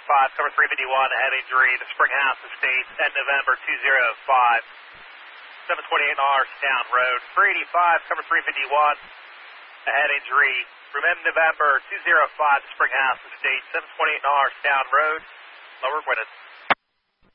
385, cover 351, ahead injury, the Springhouse Estates, end November 205. 728 Norristown Road, 385, cover 351, ahead injury, from end November 205, Springhouse Estates, 728 Norristown Road, lower Gwynedd.